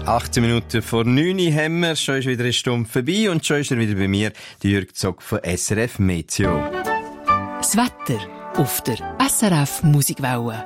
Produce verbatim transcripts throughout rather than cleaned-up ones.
achtzehn Minuten vor neun Uhr haben wir, schon ist wieder eine Stunde vorbei und schon ist er wieder bei mir, der Jürg Zock von S R F Meteo. Das Wetter auf der S R F Musikwelle.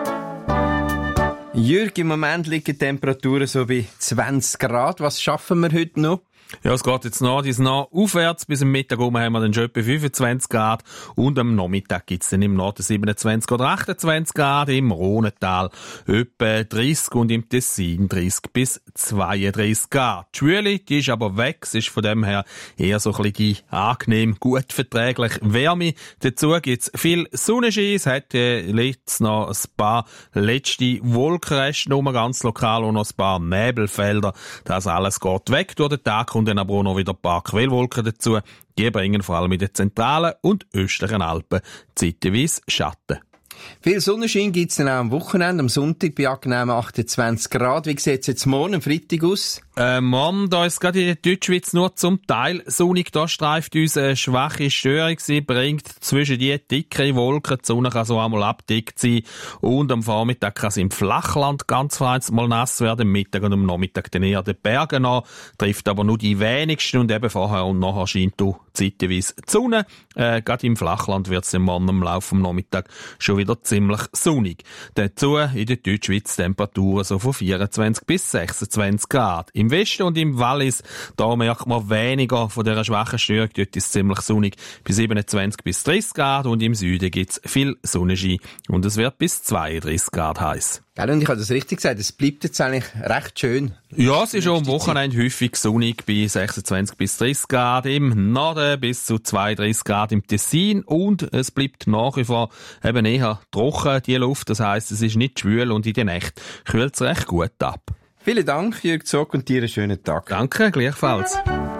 Jürg, im Moment liegen die Temperaturen so bei zwanzig Grad. Was schaffen wir heute noch? Ja, es geht jetzt nach, nach aufwärts. Bis am Mittag oben haben wir dann schon etwa fünfundzwanzig Grad. Und am Nachmittag gibt's dann im Norden siebenundzwanzig oder achtundzwanzig Grad. Im Rhonental etwa dreißig und im Tessin dreißig bis zweiunddreißig Grad. Die Schwüle, die ist aber weg. Es ist von dem her eher so ein bisschen die angenehm, gut verträglich Wärme. Dazu gibt's viel Sonnenschein. Es hat äh, letztens noch ein paar letzte Wolkenreste, nur ganz lokal und noch ein paar Nebelfelder. Das alles geht weg durch den Tag. Und dann aber auch noch wieder ein paar Quellwolken dazu. Die bringen vor allem in den zentralen und östlichen Alpen zeitweise Schatten. Viel Sonnenschein gibt's dann auch am Wochenende, am Sonntag bei angenehmen achtundzwanzig Grad. Wie sieht's jetzt morgen, am Freitag aus? Äh, morgen, da ist gerade in der Deutschschweiz nur zum Teil sonnig. Da streift uns eine schwache Störung. Sie bringt zwischen die dickere Wolken. Die Sonne kann so einmal abdeckt sein. Und am Vormittag kann es im Flachland ganz vereinzelt mal nass werden. Am Mittag und am Nachmittag dann eher die Berge an. Trifft aber nur die wenigsten. Und eben vorher und nachher scheint du zeitweise die Sonne. Äh, gerade im Flachland wird es morgen im Laufe des Nachmittags schon wieder ziemlich sonnig. Dazu in der Deutschschweiz Temperaturen so von vierundzwanzig bis sechsundzwanzig Grad. Im Westen und im Wallis, da merkt man weniger von dieser schwachen Störung. Dort ist es ziemlich sonnig bei siebenundzwanzig bis dreißig Grad und im Süden gibt es viel Sonnenschein und es wird bis zweiunddreißig Grad heiß. Gell, und ich habe das richtig gesagt, es bleibt jetzt eigentlich recht schön. Ja, es ist schon am Wochenende häufig sonnig bei sechsundzwanzig bis dreißig Grad im Norden bis zu zweiunddreißig Grad im Tessin und es bleibt nach wie vor eben eher trocken, die Luft. Das heisst, es ist nicht schwül und in der Nacht kühlt es recht gut ab. Vielen Dank, Jürg Zock, und dir einen schönen Tag. Danke, gleichfalls.